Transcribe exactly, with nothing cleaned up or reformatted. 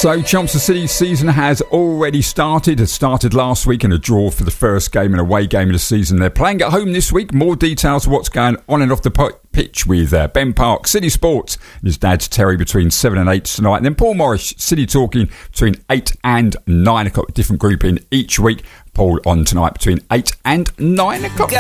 So Chelmsford City season has already started. It started last week in a draw for the first game and away game of the season. They're playing at home this week. More details of what's going on and off the pitch with uh, Ben Park, City Sports, and his dad Terry between seven and eight tonight. And then Paul Morris, City Talking, between eight and nine o'clock. Different group in each week. Paul on tonight between eight and nine o'clock.